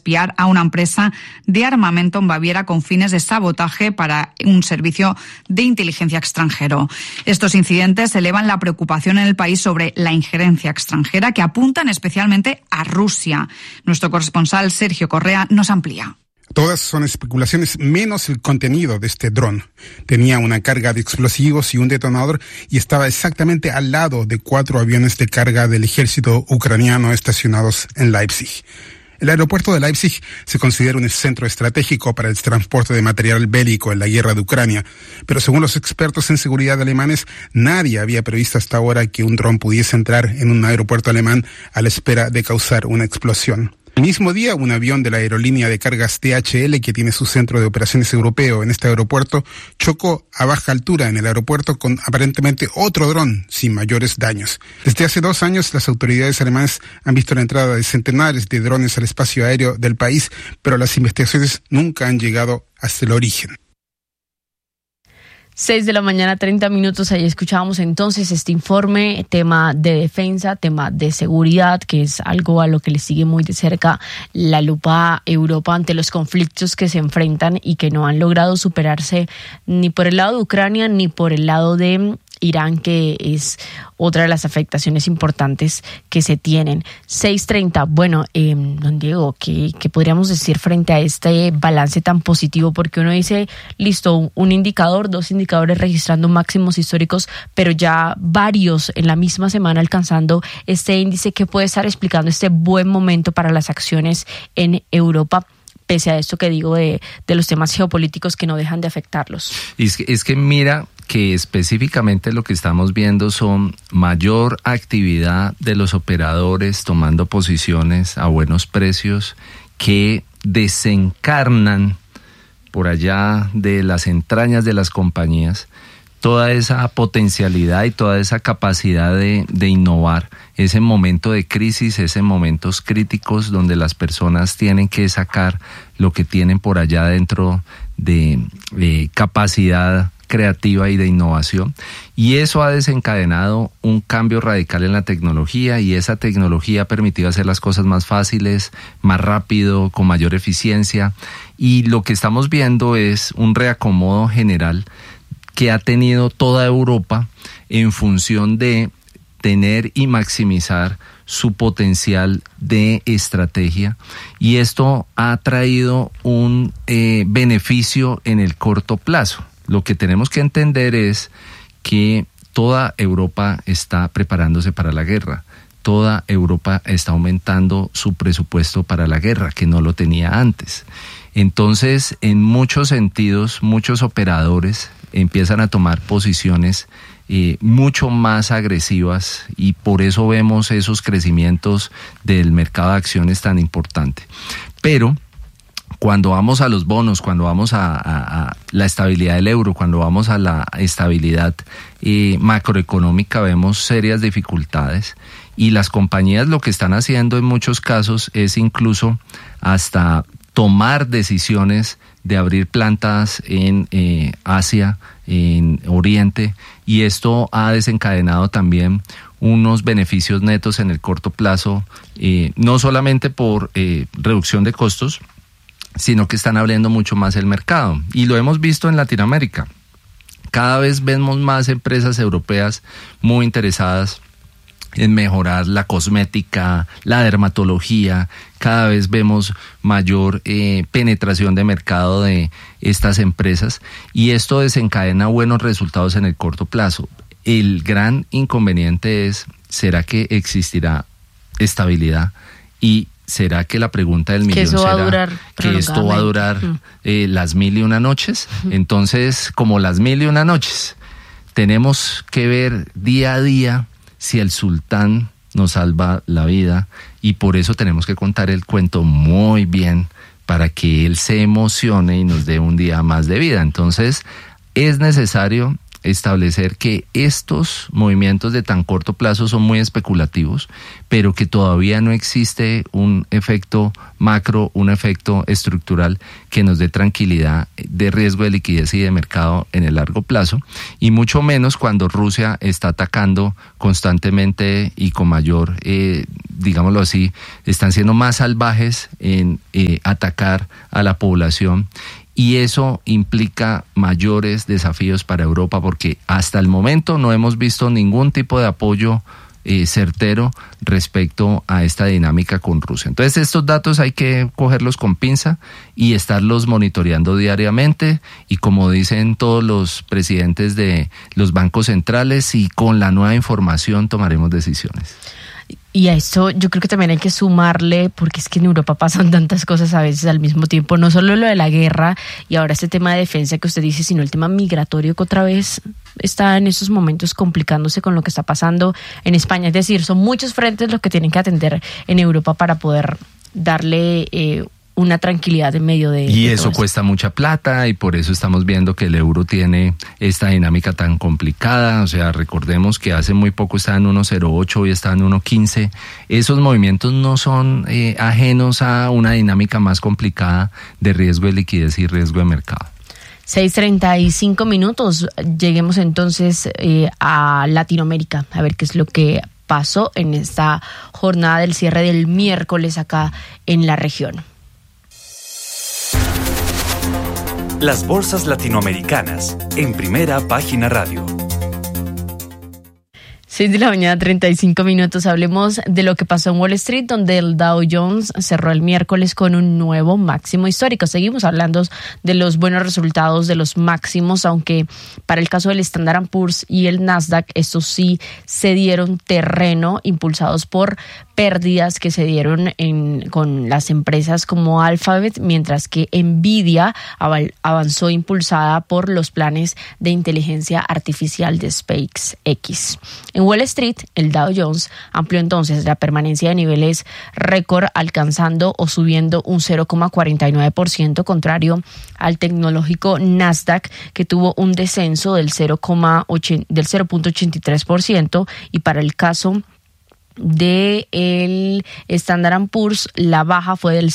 espiar a una empresa de armamento en Baviera con fines de sabotaje para un servicio de inteligencia extranjero. Estos incidentes elevan la preocupación en el país sobre la injerencia extranjera, que apuntan especialmente a Rusia. Nuestro corresponsal Sergio Correa nos amplía. Todas son especulaciones menos el contenido de este dron. Tenía una carga de explosivos y un detonador y estaba exactamente al lado de 4 aviones de carga del ejército ucraniano estacionados en Leipzig. El aeropuerto de Leipzig se considera un centro estratégico para el transporte de material bélico en la guerra de Ucrania, pero según los expertos en seguridad alemanes, nadie había previsto hasta ahora que un dron pudiese entrar en un aeropuerto alemán a la espera de causar una explosión. El mismo día, un avión de la aerolínea de cargas DHL, que tiene su centro de operaciones europeo en este aeropuerto, chocó a baja altura en el aeropuerto con aparentemente otro dron sin mayores daños. Desde hace 2 años, las autoridades alemanas han visto la entrada de centenares de drones al espacio aéreo del país, pero las investigaciones nunca han llegado hasta el origen. 6:30 a.m. Ahí escuchábamos entonces este informe, tema de defensa, tema de seguridad, que es algo a lo que le sigue muy de cerca la lupa Europa ante los conflictos que se enfrentan y que no han logrado superarse ni por el lado de Ucrania ni por el lado de Irán, que es otra de las afectaciones importantes que se tienen. 6:30. Bueno, don Diego, ¿qué podríamos decir frente a este balance tan positivo? Porque uno dice, listo, un indicador, 2 indicadores registrando máximos históricos, pero ya varios en la misma semana alcanzando este índice que puede estar explicando este buen momento para las acciones en Europa, pese a esto que digo de los temas geopolíticos que no dejan de afectarlos. Es que mira que específicamente lo que estamos viendo son mayor actividad de los operadores tomando posiciones a buenos precios que desencarnan por allá de las entrañas de las compañías toda esa potencialidad y toda esa capacidad de innovar, ese momento de crisis, ese momentos críticos donde las personas tienen que sacar lo que tienen por allá dentro de capacidad creativa y de innovación, y eso ha desencadenado un cambio radical en la tecnología, y esa tecnología ha permitido hacer las cosas más fáciles, más rápido, con mayor eficiencia, y lo que estamos viendo es un reacomodo general que ha tenido toda Europa en función de tener y maximizar su potencial de estrategia, y esto ha traído un beneficio en el corto plazo. Lo que tenemos que entender es que toda Europa está preparándose para la guerra. Toda Europa está aumentando su presupuesto para la guerra, que no lo tenía antes. Entonces, en muchos sentidos, muchos operadores empiezan a tomar posiciones mucho más agresivas, y por eso vemos esos crecimientos del mercado de acciones tan importante. Pero cuando vamos a los bonos, cuando vamos a la estabilidad del euro, cuando vamos a la estabilidad macroeconómica, vemos serias dificultades, y las compañías lo que están haciendo en muchos casos es incluso hasta tomar decisiones de abrir plantas en Asia, en Oriente, y esto ha desencadenado también unos beneficios netos en el corto plazo, no solamente por reducción de costos, sino que están abriendo mucho más el mercado, y lo hemos visto en Latinoamérica. Cada vez vemos más empresas europeas muy interesadas en mejorar la cosmética, la dermatología. Cada vez vemos mayor penetración de mercado de estas empresas, y esto desencadena buenos resultados en el corto plazo. El gran inconveniente es, ¿será que existirá estabilidad? Y ¿será que la pregunta del millón será que esto va a durar las 1001 noches? Entonces, como las 1001 noches, tenemos que ver día a día si el sultán nos salva la vida, y por eso tenemos que contar el cuento muy bien para que él se emocione y nos dé un día más de vida. Entonces, es necesario establecer que estos movimientos de tan corto plazo son muy especulativos, pero que todavía no existe un efecto macro, un efecto estructural que nos dé tranquilidad de riesgo de liquidez y de mercado en el largo plazo, y mucho menos cuando Rusia está atacando constantemente y con mayor, digámoslo así, están siendo más salvajes en atacar a la población. Y eso implica mayores desafíos para Europa, porque hasta el momento no hemos visto ningún tipo de apoyo certero respecto a esta dinámica con Rusia. Entonces estos datos hay que cogerlos con pinza y estarlos monitoreando diariamente, y como dicen todos los presidentes de los bancos centrales, y con la nueva información tomaremos decisiones. Y a esto yo creo que también hay que sumarle, porque es que en Europa pasan tantas cosas a veces al mismo tiempo, no solo lo de la guerra y ahora este tema de defensa que usted dice, sino el tema migratorio que otra vez está en estos momentos complicándose con lo que está pasando en España. Es decir, son muchos frentes los que tienen que atender en Europa para poder darle una tranquilidad en medio de... Y eso cuesta mucha plata, y por eso estamos viendo que el euro tiene esta dinámica tan complicada. O sea, recordemos que hace muy poco estaba en 1.08 y está en 1.15. Esos movimientos no son ajenos a una dinámica más complicada de riesgo de liquidez y riesgo de mercado. 6:35 minutos. Lleguemos entonces a Latinoamérica, a ver qué es lo que pasó en esta jornada del cierre del miércoles acá en la región. Las bolsas latinoamericanas en Primera Página Radio. 6 de la mañana, 35 minutos. Hablemos de lo que pasó en Wall Street, donde el Dow Jones cerró el miércoles con un nuevo máximo histórico. Seguimos hablando de los buenos resultados, de los máximos, aunque para el caso del Standard & Poor's y el Nasdaq, estos sí se dieron terreno, impulsados por pérdidas que se dieron con las empresas como Alphabet, mientras que Nvidia avanzó impulsada por los planes de inteligencia artificial de SpaceX. En Wall Street, el Dow Jones amplió entonces la permanencia de niveles récord, alcanzando o subiendo un 0,49%, contrario al tecnológico Nasdaq, que tuvo un descenso del 0,83%, y para el caso de el Standard & Poor's, la baja fue del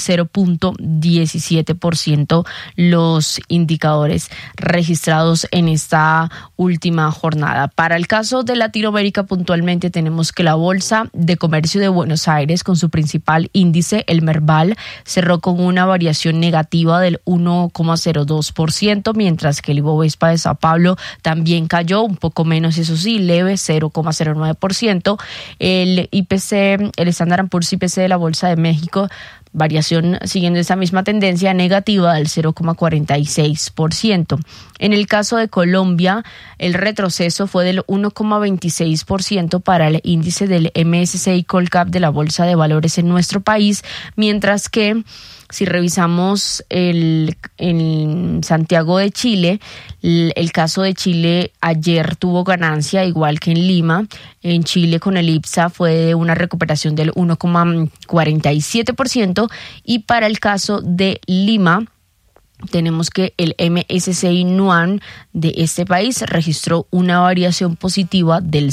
0,17%, los indicadores registrados en esta última jornada. Para el caso de Latinoamérica, puntualmente tenemos que la Bolsa de Comercio de Buenos Aires, con su principal índice, el Merval, cerró con una variación negativa del 1,02%, mientras que el Ibovespa de Sao Paulo también cayó un poco menos, eso sí, leve, 0,09%. El IPC, el Standard & Poor's IPC de la Bolsa de México, variación siguiendo esa misma tendencia negativa del 0,46%. En el caso de Colombia, el retroceso fue del 1,26% para el índice del MSCI Colcap de la Bolsa de Valores en nuestro país, mientras que si revisamos en Santiago de Chile, el caso de Chile ayer tuvo ganancia, igual que en Lima. En Chile, con el IPSA, fue de una recuperación del 1,47%, y para el caso de Lima, tenemos que el MSCI Nuan de este país registró una variación positiva del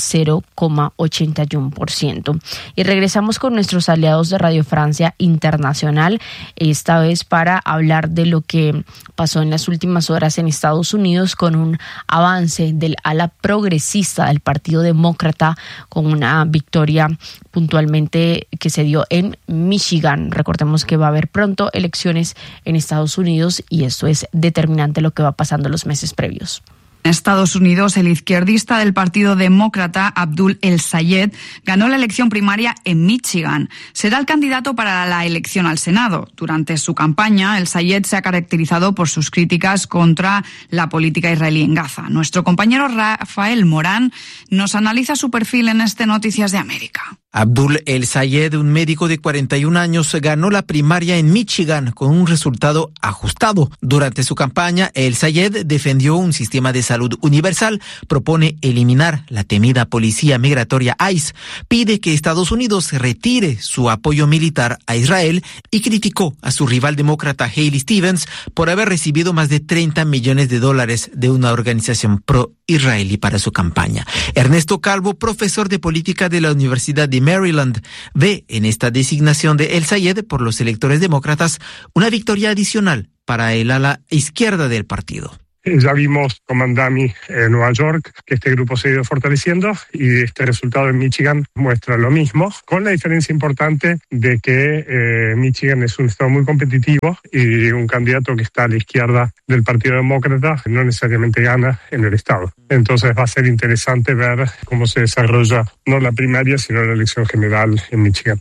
0,81%. Y regresamos con nuestros aliados de Radio Francia Internacional, esta vez para hablar de lo que pasó en las últimas horas en Estados Unidos, con un avance del ala progresista del Partido Demócrata, con una victoria puntualmente que se dio en Michigan. Recordemos que va a haber pronto elecciones en Estados Unidos, y esto es determinante lo que va pasando en los meses previos. En Estados Unidos, el izquierdista del Partido Demócrata, Abdul El-Sayed, ganó la elección primaria en Michigan. Será el candidato para la elección al Senado. Durante su campaña, El-Sayed se ha caracterizado por sus críticas contra la política israelí en Gaza. Nuestro compañero Rafael Morán nos analiza su perfil en este Noticias de América. Abdul El Sayed, un médico de 41 años, ganó la primaria en Michigan con un resultado ajustado. Durante su campaña, El Sayed defendió un sistema de salud universal, propone eliminar la temida policía migratoria ICE, pide que Estados Unidos retire su apoyo militar a Israel y criticó a su rival demócrata Haley Stevens por haber recibido más de $30 millones de una organización pro-israelí para su campaña. Ernesto Calvo, profesor de política de la Universidad de Maryland, ve en esta designación de El Sayed por los electores demócratas una victoria adicional para el ala izquierda del partido. Ya vimos con Mandami en Nueva York que este grupo se ha ido fortaleciendo y este resultado en Michigan muestra lo mismo, con la diferencia importante de que Michigan es un estado muy competitivo y un candidato que está a la izquierda del Partido Demócrata no necesariamente gana en el estado. Entonces va a ser interesante ver cómo se desarrolla no la primaria sino la elección general en Michigan.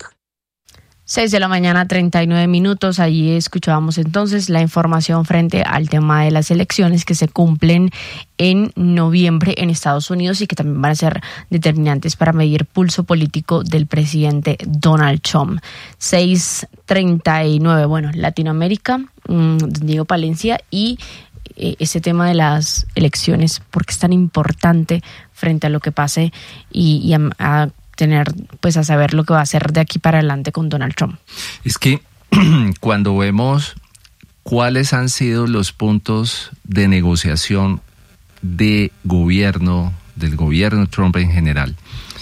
6:39 a.m. Allí escuchábamos entonces la información frente al tema de las elecciones que se cumplen en noviembre en Estados Unidos y que también van a ser determinantes para medir pulso político del presidente Donald Trump. 6:39. Bueno, Latinoamérica, Diego Palencia, y ese tema de las elecciones, porque es tan importante frente a lo que pase y a tener, pues, a saber lo que va a hacer de aquí para adelante con Donald Trump. Es que cuando vemos cuáles han sido los puntos de negociación del gobierno Trump en general,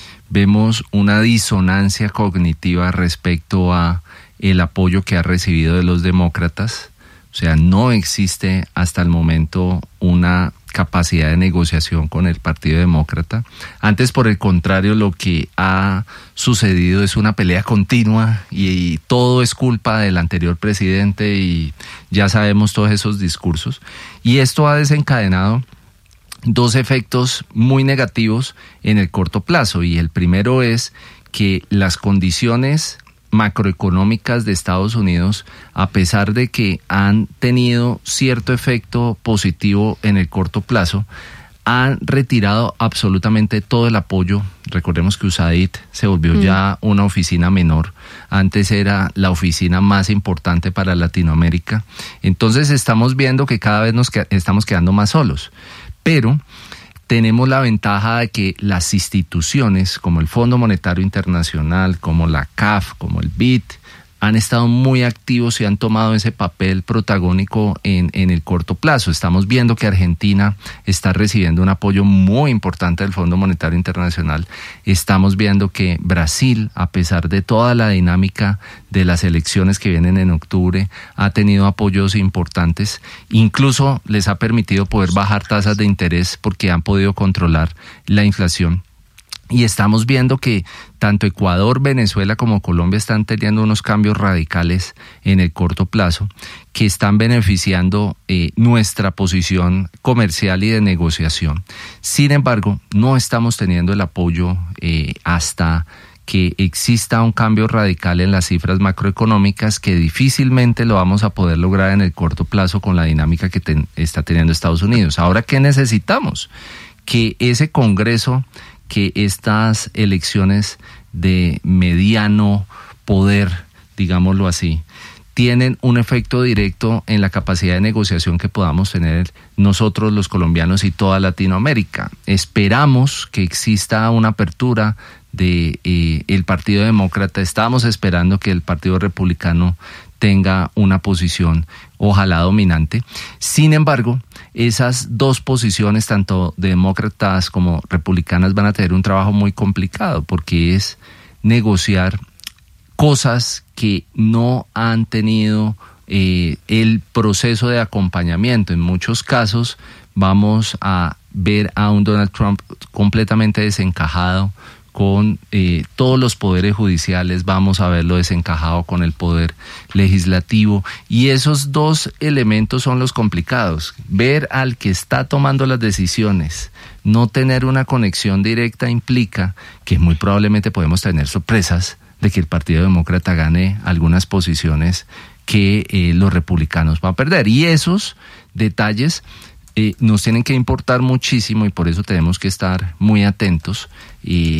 vemos una disonancia cognitiva respecto a el apoyo que ha recibido de los demócratas. O sea, no existe hasta el momento una capacidad de negociación con el Partido Demócrata. Antes, por el contrario, lo que ha sucedido es una pelea continua y todo es culpa del anterior presidente y ya sabemos todos esos discursos. Y esto ha desencadenado dos efectos muy negativos en el corto plazo, y el primero es que las condiciones macroeconómicas de Estados Unidos, a pesar de que han tenido cierto efecto positivo en el corto plazo, han retirado absolutamente todo el apoyo. Recordemos que USAID se volvió ya una oficina menor. Antes era la oficina más importante para Latinoamérica. Entonces estamos viendo que cada vez nos estamos quedando más solos. Pero tenemos la ventaja de que las instituciones como el Fondo Monetario Internacional, como la CAF, como el BID, han estado muy activos y han tomado ese papel protagónico en el corto plazo. Estamos viendo que Argentina está recibiendo un apoyo muy importante del Fondo Monetario Internacional. Estamos viendo que Brasil, a pesar de toda la dinámica de las elecciones que vienen en octubre, ha tenido apoyos importantes. Incluso les ha permitido poder bajar tasas de interés porque han podido controlar la inflación. Y estamos viendo que tanto Ecuador, Venezuela como Colombia están teniendo unos cambios radicales en el corto plazo que están beneficiando nuestra posición comercial y de negociación. Sin embargo, no estamos teniendo el apoyo hasta que exista un cambio radical en las cifras macroeconómicas, que difícilmente lo vamos a poder lograr en el corto plazo con la dinámica que está teniendo Estados Unidos. Ahora, ¿qué necesitamos? Que ese Congreso, que estas elecciones de mediano poder, digámoslo así, tienen un efecto directo en la capacidad de negociación que podamos tener nosotros los colombianos y toda Latinoamérica. Esperamos que exista una apertura de el Partido Demócrata. Estamos esperando que el Partido Republicano tenga una posición, ojalá dominante. Sin embargo, esas dos posiciones, tanto demócratas como republicanas, van a tener un trabajo muy complicado, porque es negociar cosas que no han tenido el proceso de acompañamiento. En muchos casos vamos a ver a un Donald Trump completamente desencajado con todos los poderes judiciales, vamos a verlo desencajado con el poder legislativo, y esos dos elementos son los complicados. Ver al que está tomando las decisiones, no tener una conexión directa, implica que muy probablemente podemos tener sorpresas de que el Partido Demócrata gane algunas posiciones que los republicanos van a perder, y esos detalles nos tienen que importar muchísimo, y por eso tenemos que estar muy atentos.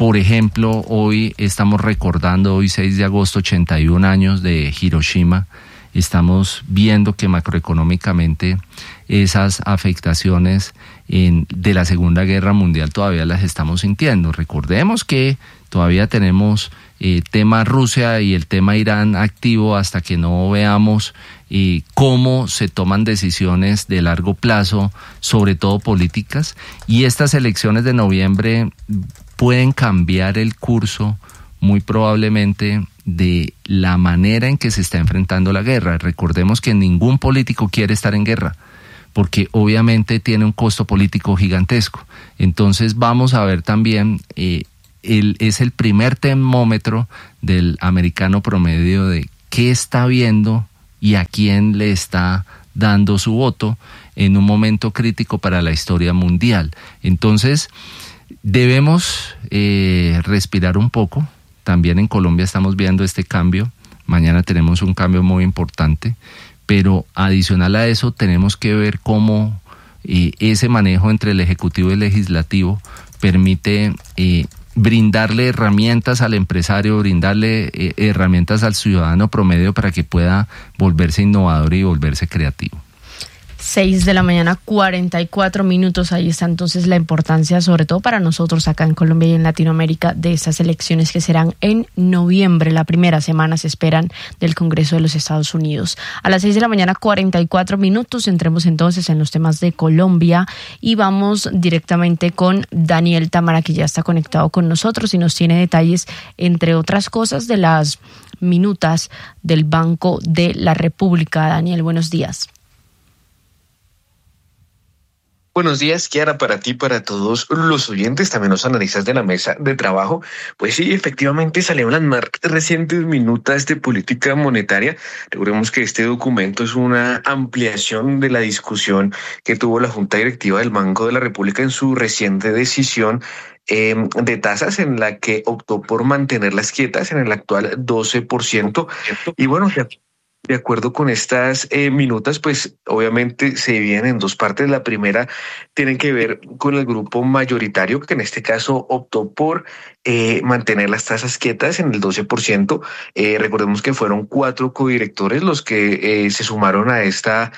Por ejemplo, hoy estamos recordando, hoy 6 de agosto, 81 años de Hiroshima. Estamos viendo que macroeconómicamente esas afectaciones de la Segunda Guerra Mundial todavía las estamos sintiendo. Recordemos que todavía tenemos tema Rusia y el tema Irán activo hasta que no veamos cómo se toman decisiones de largo plazo, sobre todo políticas, y estas elecciones de noviembre pueden cambiar el curso muy probablemente de la manera en que se está enfrentando la guerra. Recordemos que ningún político quiere estar en guerra, porque obviamente tiene un costo político gigantesco. Entonces vamos a ver también, es el primer termómetro del americano promedio de qué está viendo y a quién le está dando su voto en un momento crítico para la historia mundial. Entonces debemos respirar un poco. También en Colombia estamos viendo este cambio. Mañana tenemos un cambio muy importante, pero adicional a eso tenemos que ver cómo ese manejo entre el Ejecutivo y el Legislativo permite brindarle herramientas al empresario, brindarle herramientas al ciudadano promedio para que pueda volverse innovador y volverse creativo. 6 de la mañana, 44 minutos. Ahí está entonces la importancia, sobre todo para nosotros acá en Colombia y en Latinoamérica, de estas elecciones que serán en noviembre. La primera semana se esperan del Congreso de los Estados Unidos. A las 6 de la mañana, 44 minutos. Entremos entonces en los temas de Colombia y vamos directamente con Daniel Támara, que ya está conectado con nosotros y nos tiene detalles, entre otras cosas, de las minutas del Banco de la República. Daniel, buenos días. Buenos días, Kiara, para ti, para todos los oyentes, también los analistas de la mesa de trabajo. Pues sí, efectivamente salieron las más recientes minutas de política monetaria. Recordemos que este documento es una ampliación de la discusión que tuvo la Junta Directiva del Banco de la República en su reciente decisión de tasas, en la que optó por mantenerlas quietas en el actual 12%. Y bueno, de acuerdo con estas minutas, pues obviamente se dividen en dos partes. La primera tiene que ver con el grupo mayoritario, que en este caso optó por mantener las tasas quietas en el 12%. Recordemos que fueron 4 codirectores los que se sumaron a esta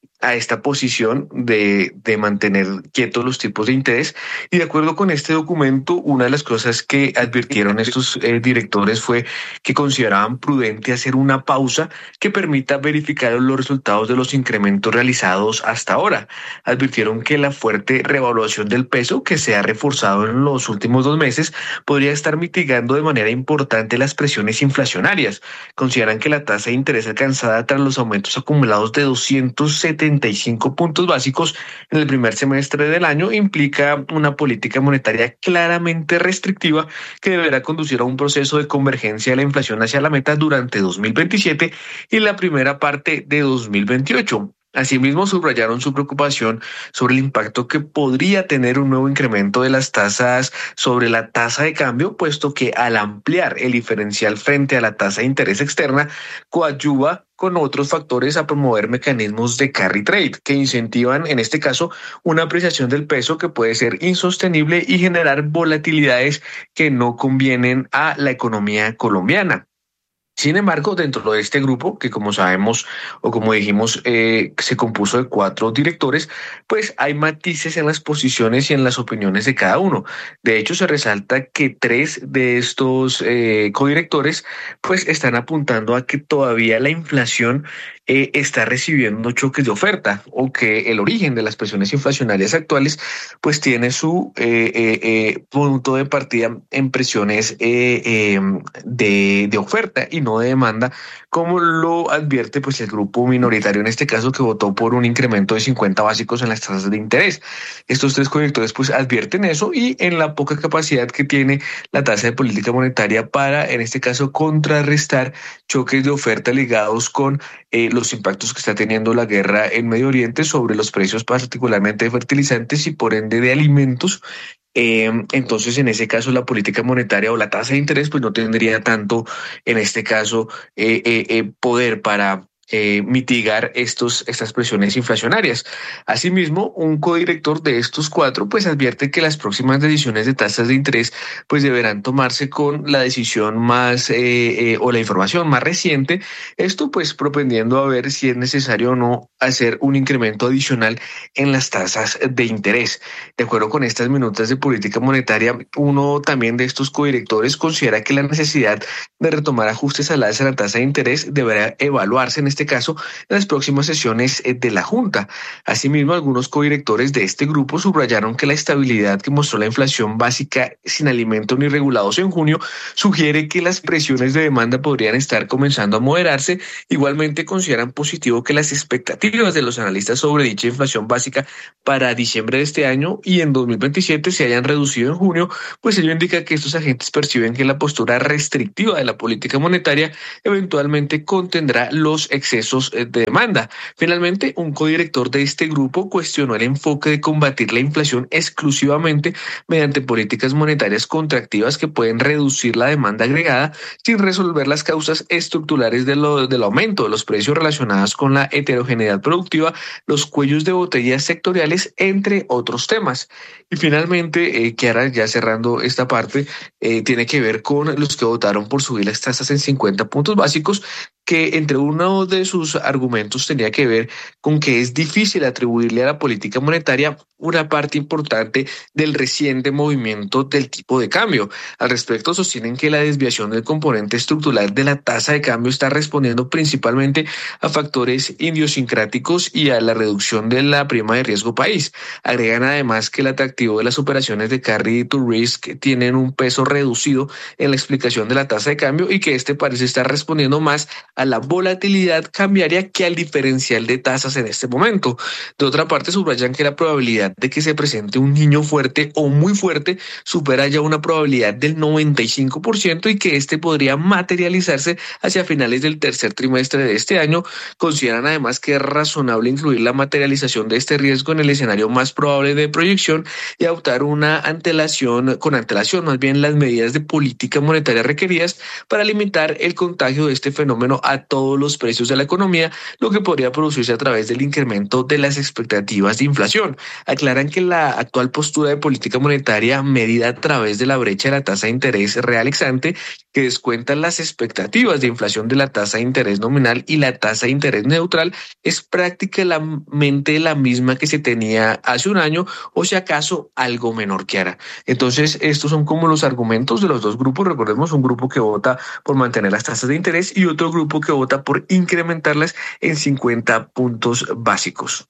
posición de mantener quietos los tipos de interés. Y de acuerdo con este documento, una de las cosas que advirtieron estos directores fue que consideraban prudente hacer una pausa que permita verificar los resultados de los incrementos realizados hasta ahora. Advirtieron que la fuerte revaluación del peso, que se ha reforzado en los últimos 2 meses, podría estar mitigando de manera importante las presiones inflacionarias. Consideran que la tasa de interés alcanzada tras los aumentos acumulados de 275 puntos básicos en el primer semestre del año implica una política monetaria claramente restrictiva que deberá conducir a un proceso de convergencia de la inflación hacia la meta durante 2027 y la primera parte de 2028. Asimismo, subrayaron su preocupación sobre el impacto que podría tener un nuevo incremento de las tasas sobre la tasa de cambio, puesto que al ampliar el diferencial frente a la tasa de interés externa, coadyuva con otros factores a promover mecanismos de carry trade que incentivan, en este caso, una apreciación del peso que puede ser insostenible y generar volatilidades que no convienen a la economía colombiana. Sin embargo, dentro de este grupo, que como sabemos o como dijimos, se compuso de 4 directores, pues hay matices en las posiciones y en las opiniones de cada uno. De hecho, se resalta que 3 de estos codirectores pues están apuntando a que todavía la inflación está recibiendo choques de oferta, o que el origen de las presiones inflacionarias actuales pues tiene su punto de partida en presiones de oferta y no de demanda, como lo advierte pues el grupo minoritario, en este caso, que votó por un incremento de 50 básicos en las tasas de interés. Estos 3 codirectores pues advierten eso y en la poca capacidad que tiene la tasa de política monetaria para, en este caso, contrarrestar choques de oferta ligados con los impactos que está teniendo la guerra en Medio Oriente sobre los precios, particularmente de fertilizantes y por ende de alimentos. Entonces, en ese caso, la política monetaria o la tasa de interés pues no tendría tanto, en este caso, poder para mitigar estas presiones inflacionarias. Asimismo, un codirector de estos 4 pues advierte que las próximas decisiones de tasas de interés pues deberán tomarse con la decisión más o la información más reciente, esto pues propendiendo a ver si es necesario o no hacer un incremento adicional en las tasas de interés. De acuerdo con estas minutas de política monetaria, uno también de estos codirectores considera que la necesidad de retomar ajustes al alza de la tasa de interés deberá evaluarse en este caso en las próximas sesiones de la Junta. Asimismo, algunos codirectores de este grupo subrayaron que la estabilidad que mostró la inflación básica sin alimentos ni regulados en junio sugiere que las presiones de demanda podrían estar comenzando a moderarse. Igualmente consideran positivo que las expectativas de los analistas sobre dicha inflación básica para diciembre de este año y en 2027 se hayan reducido en junio, pues ello indica que estos agentes perciben que la postura restrictiva de la política monetaria eventualmente contendrá los excesos de demanda. Finalmente, un codirector de este grupo cuestionó el enfoque de combatir la inflación exclusivamente mediante políticas monetarias contractivas que pueden reducir la demanda agregada sin resolver las causas estructurales del aumento de los precios relacionados con la heterogeneidad productiva, los cuellos de botella sectoriales, entre otros temas. Y finalmente, Kiara, ya cerrando esta parte, tiene que ver con los que votaron por subir las tasas en 50 puntos básicos, que entre uno de sus argumentos tenía que ver con que es difícil atribuirle a la política monetaria una parte importante del reciente movimiento del tipo de cambio. Al respecto, sostienen que la desviación del componente estructural de la tasa de cambio está respondiendo principalmente a factores idiosincráticos y a la reducción de la prima de riesgo país. Agregan además que el atractivo de las operaciones de carry to risk tienen un peso reducido en la explicación de la tasa de cambio y que este parece estar respondiendo más a la volatilidad cambiaria que al diferencial de tasas en este momento. De otra parte, subrayan que la probabilidad de que se presente un niño fuerte o muy fuerte supera ya una probabilidad del 95% y que este podría materializarse hacia finales del tercer trimestre de este año. Consideran además que es razonable incluir la materialización de este riesgo en el escenario más probable de proyección y adoptar con antelación más bien las medidas de política monetaria requeridas para limitar el contagio de este fenómeno a todos los precios de la economía, lo que podría producirse a través del incremento de las expectativas de inflación. Aclaran que la actual postura de política monetaria medida a través de la brecha de la tasa de interés real ex ante, que descuenta las expectativas de inflación de la tasa de interés nominal y la tasa de interés neutral, es prácticamente la misma que se tenía hace un año o si acaso algo menor que ahora. Entonces, estos son como los argumentos de los dos grupos. Recordemos, un grupo que vota por mantener las tasas de interés y otro grupo que vota por incrementarlas en 50 puntos básicos.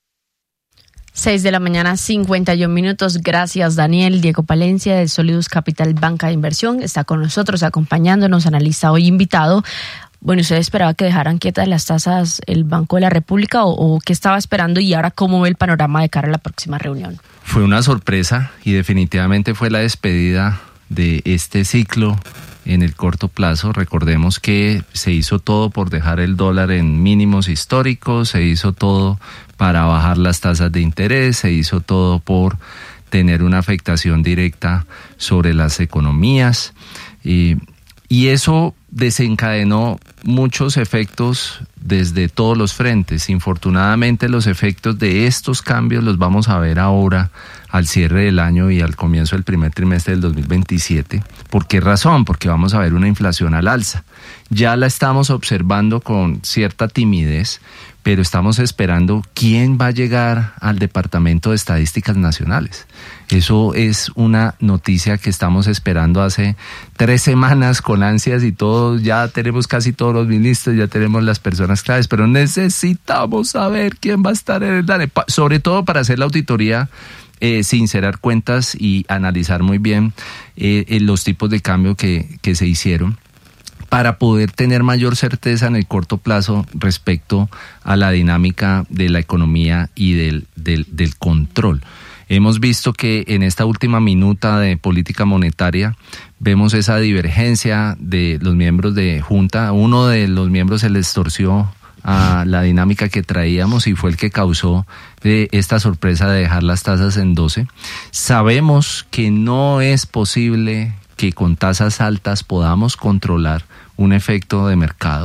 6:51 a.m. Gracias, Daniel. Diego Palencia de Solidus Capital Banca de Inversión está con nosotros, acompañándonos, analista hoy invitado. Bueno, ¿usted esperaba que dejaran quietas las tasas el Banco de la República o qué estaba esperando y ahora cómo ve el panorama de cara a la próxima reunión? Fue una sorpresa y definitivamente fue la despedida de este ciclo en el corto plazo. Recordemos que se hizo todo por dejar el dólar en mínimos históricos, se hizo todo para bajar las tasas de interés, se hizo todo por tener una afectación directa sobre las economías y eso desencadenó muchos efectos desde todos los frentes. Infortunadamente, los efectos de estos cambios los vamos a ver ahora al cierre del año y al comienzo del primer trimestre del 2027. ¿Por qué razón? Porque vamos a ver una inflación al alza. Ya la estamos observando con cierta timidez, pero estamos esperando quién va a llegar al Departamento de Estadísticas Nacionales. Eso es una noticia que estamos esperando hace 3 semanas con ansias y todos, ya tenemos casi todos los ministros, ya tenemos las personas claves, pero necesitamos saber quién va a estar en el DANE, sobre todo para hacer la auditoría, sincerar cuentas y analizar muy bien los tipos de cambio que se hicieron, para poder tener mayor certeza en el corto plazo respecto a la dinámica de la economía y del control. Hemos visto que en esta última minuta de política monetaria vemos esa divergencia de los miembros de Junta. Uno de los miembros se les torció a la dinámica que traíamos y fue el que causó esta sorpresa de dejar las tasas en 12. Sabemos que no es posible que con tasas altas podamos controlar un efecto de mercado.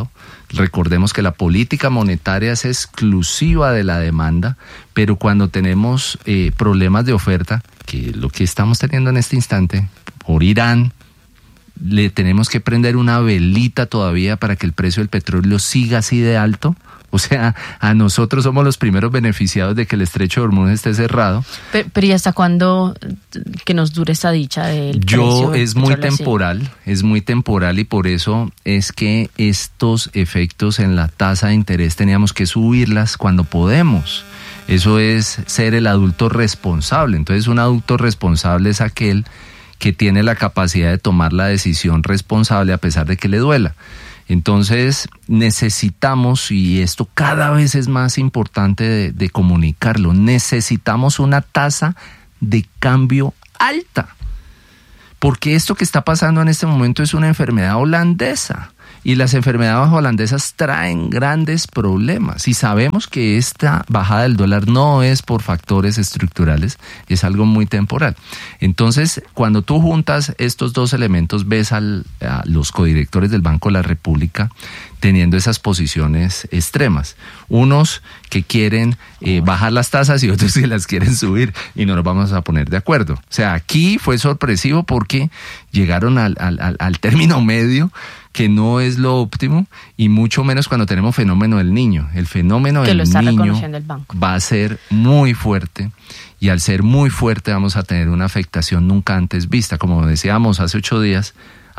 Recordemos que la política monetaria es exclusiva de la demanda, pero cuando tenemos problemas de oferta, que es lo que estamos teniendo en este instante, por Irán, le tenemos que prender una velita todavía para que el precio del petróleo siga así de alto. O sea, a nosotros somos los primeros beneficiados de que el estrecho de Hormuz esté cerrado. Pero ¿y hasta cuándo que nos dure esta dicha del precio del Es muy petróleo temporal, es muy temporal, y por eso es que estos efectos en la tasa de interés teníamos que subirlas cuando podemos. Eso es ser el adulto responsable. Entonces, un adulto responsable es aquel que tiene la capacidad de tomar la decisión responsable a pesar de que le duela. Entonces necesitamos, y esto cada vez es más importante de comunicarlo, necesitamos una tasa de cambio alta, porque esto que está pasando en este momento es una enfermedad holandesa, y las enfermedades holandesas traen grandes problemas, y sabemos que esta bajada del dólar no es por factores estructurales, es algo muy temporal. Entonces, cuando tú juntas estos dos elementos, ves a los codirectores del Banco de la República teniendo esas posiciones extremas. Unos que quieren bajar las tasas y otros que las quieren subir, y no nos vamos a poner de acuerdo. O sea, aquí fue sorpresivo porque llegaron al término medio, que no es lo óptimo, y mucho menos cuando tenemos fenómeno del niño. El fenómeno del niño va a ser muy fuerte, y al ser muy fuerte vamos a tener una afectación nunca antes vista. Como decíamos hace 8 días,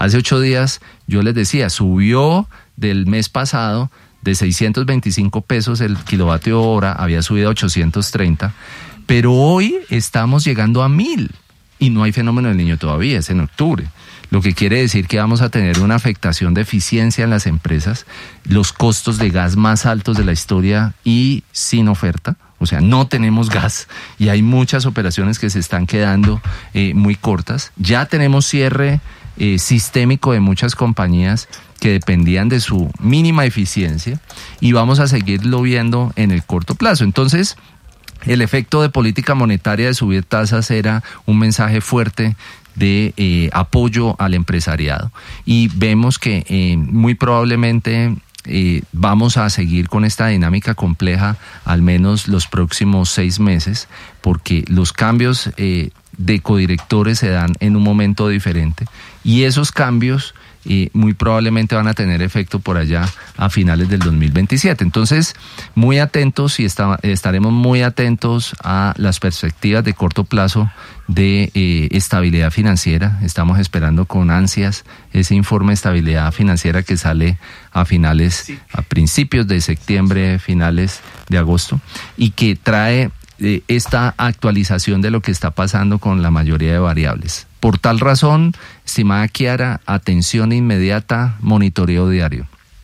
yo les decía, subió del mes pasado de 625 pesos el kilovatio hora, había subido a 830, pero hoy estamos llegando a 1.000 y no hay fenómeno del niño todavía, es en octubre. Lo que quiere decir que vamos a tener una afectación de eficiencia en las empresas, los costos de gas más altos de la historia y sin oferta. O sea, no tenemos gas y hay muchas operaciones que se están quedando muy cortas. Ya tenemos cierre sistémico de muchas compañías que dependían de su mínima eficiencia, y vamos a seguirlo viendo en el corto plazo. Entonces, el efecto de política monetaria de subir tasas era un mensaje fuerte de apoyo al empresariado, y vemos que muy probablemente vamos a seguir con esta dinámica compleja al menos los próximos 6 meses, porque los cambios de codirectores se dan en un momento diferente, y esos cambios muy probablemente van a tener efecto por allá a finales del 2027. Entonces, muy atentos, y estaremos muy atentos a las perspectivas de corto plazo de estabilidad financiera. Estamos esperando con ansias ese informe de estabilidad financiera que sale a principios de septiembre, finales de agosto, y que trae esta actualización de lo que está pasando con la mayoría de variables. Por tal razón, estimada Kiara, atención inmediata, monitoreo diario.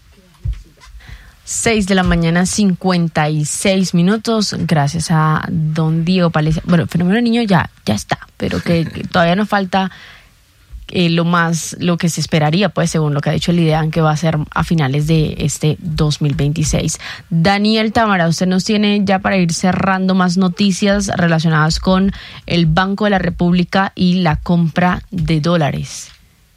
6:56 a.m. Gracias a don Diego Palencia. Bueno, el fenómeno del niño ya está, pero que todavía nos falta lo que se esperaría, pues, según lo que ha dicho el IDEAN, que va a ser a finales de este 2026. Daniel Támara, usted nos tiene ya para ir cerrando más noticias relacionadas con el Banco de la República y la compra de dólares.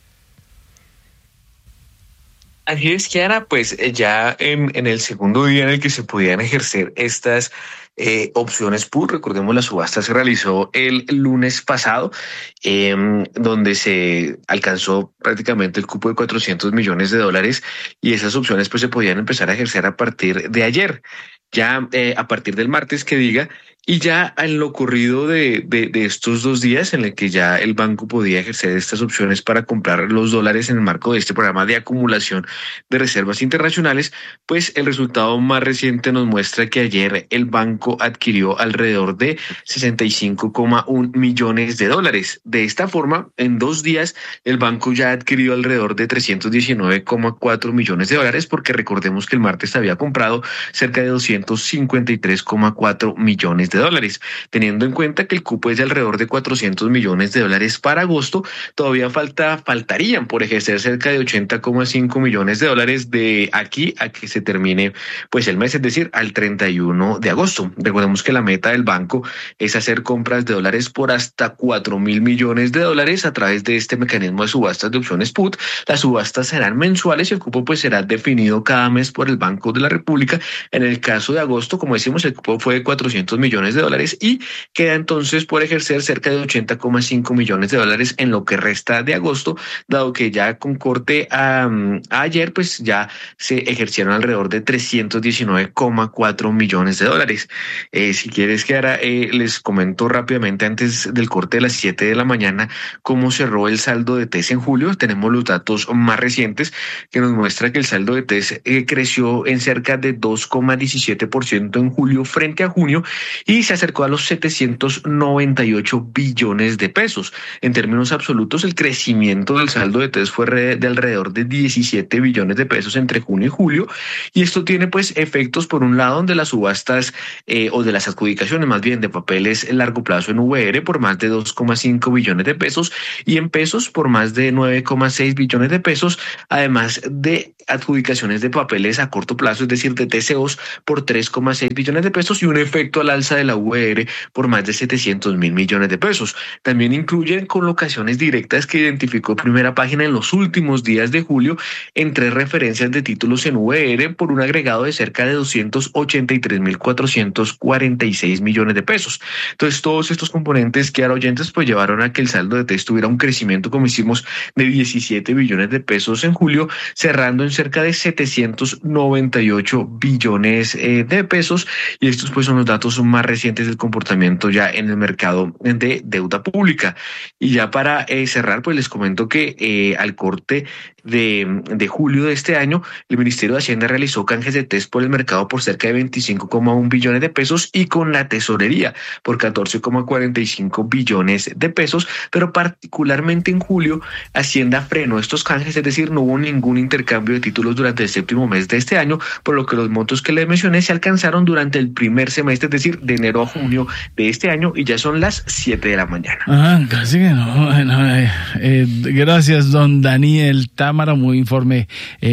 Así es, Kiara, pues ya en el segundo día en el que se podían ejercer estas opciones PUT, recordemos, la subasta se realizó el lunes pasado, donde se alcanzó prácticamente el cupo de $400 millones, y esas opciones pues se podían empezar a ejercer a partir de ayer, ya a partir del martes que diga. Y ya en lo ocurrido de estos 2 días en el que ya el banco podía ejercer estas opciones para comprar los dólares en el marco de este programa de acumulación de reservas internacionales, pues el resultado más reciente nos muestra que ayer el banco adquirió alrededor de $65,1 millones. De esta forma, en 2 días, el banco ya adquirió alrededor de $319,4 millones, porque recordemos que el martes había comprado cerca de $253,4 millones. $1.027. Teniendo en cuenta que el cupo es de alrededor de $400 millones para agosto, todavía faltarían por ejercer cerca de $80,5 millones de aquí a que se termine pues el mes, es decir, al 31 de agosto. Recordemos que la meta del banco es hacer compras de dólares por hasta $4.000 millones a través de este mecanismo de subastas de opciones put. Las subastas serán mensuales y el cupo pues será definido cada mes por el Banco de la República. En el caso de agosto, como decimos, el cupo fue de $400 millones y queda entonces por ejercer cerca de $80,5 millones en lo que resta de agosto, dado que ya con corte a ayer pues ya se ejercieron alrededor de $319,4 millones. Si quieres que ahora les comento rápidamente antes del corte de las 7 de la mañana cómo cerró el saldo de TES en julio. Tenemos los datos más recientes que nos muestra que el saldo de TES creció en cerca de 2,17% en julio frente a junio y se acercó a los 798 billones de pesos. En términos absolutos, el crecimiento del saldo de TES fue de alrededor de 17 billones de pesos entre junio y julio, y esto tiene pues efectos por un lado de las subastas o de las adjudicaciones más bien de papeles a largo plazo en VR por más de 2,5 billones de pesos y en pesos por más de 9,6 billones de pesos, además de adjudicaciones de papeles a corto plazo, es decir, de TCOs por 3,6 billones de pesos y un efecto al alza de la VR por más de 700.000 millones de pesos. También incluyen colocaciones directas que identificó Primera Página en los últimos días de julio en 3 referencias de títulos en VR por un agregado de cerca de 283.446 millones de pesos. Entonces, todos estos componentes que oyentes pues llevaron a que el saldo de TES tuviera un crecimiento, como hicimos, de 17 billones de pesos en julio, cerrando en cerca de 798 billones de pesos, y estos pues son los datos más recientes del comportamiento ya en el mercado de deuda pública. Y ya para cerrar, pues les comento que al corte de julio de este año, el Ministerio de Hacienda realizó canjes de TES por el mercado por cerca de 25,1 billones de pesos y con la tesorería por 14,45 billones de pesos, pero particularmente en julio Hacienda frenó estos canjes, es decir, no hubo ningún intercambio de títulos durante el 7º mes de este año, por lo que los montos que les mencioné se alcanzaron durante el primer semestre, es decir, de enero a junio de este año, y ya son las 7 de la mañana. Casi que no. Bueno, gracias, don Daniel Támara, muy informe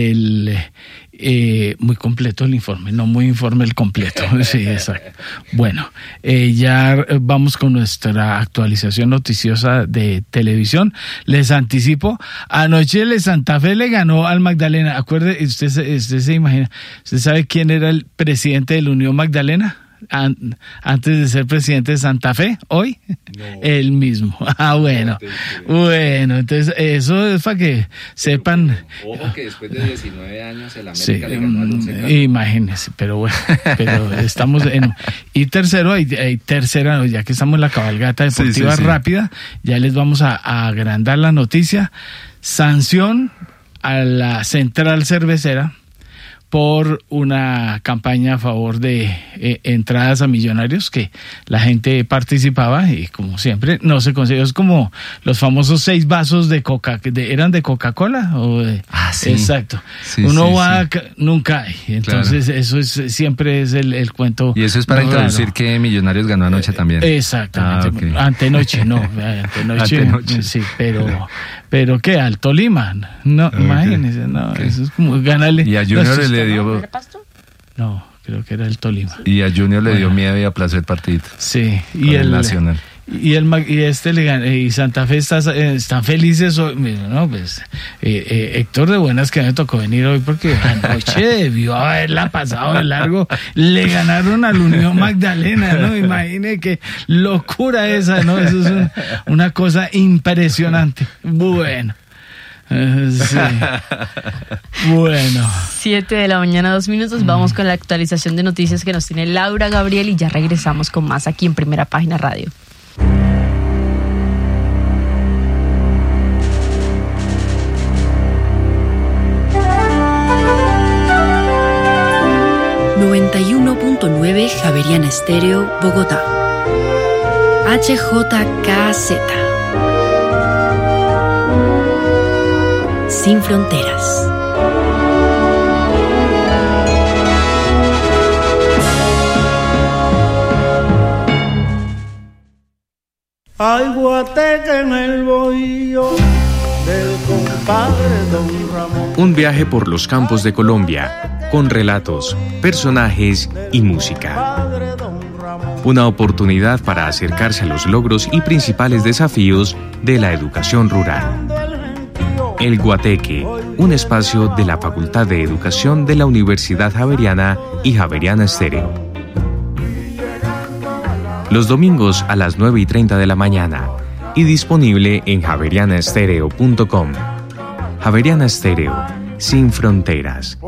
muy completo el informe, no muy informe el completo. Sí, exacto. Bueno, ya vamos con nuestra actualización noticiosa de televisión. Les anticipo, anoche el Santa Fe le ganó al Magdalena. Acuerde, usted se imagina, ¿usted sabe quién era el presidente de la Unión Magdalena? Antes de ser presidente de Santa Fe, hoy, no. Él mismo. Bueno, entonces eso es para que sepan. Ojo que después de 19 años el América le ganó al Once Caldas. Imagínense, pero bueno, estamos en. Y tercero, hay tercera, ya que estamos en la cabalgata deportiva rápida, ya les vamos a agrandar la noticia. Sanción a la Central Cervecera por una campaña a favor de entradas a Millonarios, que la gente participaba y como siempre no se consiguió. Es como los famosos 6 vasos de Coca, ¿eran de Coca-Cola? Sí. Exacto. Sí, Uno va, nunca hay. Entonces eso siempre es el cuento. Y eso es para introducir que Millonarios ganó anoche también. Exactamente. Okay. Antenoche. Sí, pero ¿qué? Al Tolima. No, okay. Imagínense, no, okay. Eso es como ganarle. Y a Junior le dio. No, creo que era el Tolima. Y a Junior le dio miedo y aplazó el partido. Sí, y el Nacional. Y le gana, y Santa Fe están felices hoy. No, pues Héctor de buenas que me tocó venir hoy porque anoche debió haberla pasado de largo. Le ganaron al Unión Magdalena, ¿no? Imagine qué locura esa, ¿no? Eso es una cosa impresionante. Bueno. Sí. Bueno. 7 de la mañana, 2 minutos. Vamos con la actualización de noticias que nos tiene Laura Gabriel y ya regresamos con más aquí en Primera Página Radio. Javeriana Estéreo, Bogotá. HJKZ. Sin fronteras. Hay guateque en el bohío del compadre Don Ramón. Un viaje por los campos de Colombia, con relatos, personajes y música. Una oportunidad para acercarse a los logros y principales desafíos de la educación rural. El Guateque, un espacio de la Facultad de Educación de la Universidad Javeriana y Javeriana Estéreo. Los domingos a las 9:30 de la mañana y disponible en javerianaestereo.com. Javeriana Estéreo, sin fronteras.